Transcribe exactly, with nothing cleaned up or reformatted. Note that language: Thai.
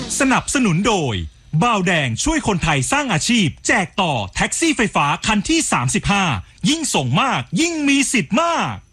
สนับสนุนโดยบ่าวแดงช่วยคนไทยสร้างอาชีพแจกต่อแท็กซี่ไฟฟ้าคันที่สามสิบห้ายิ่งส่งมากยิ่งมีสิทธิ์มาก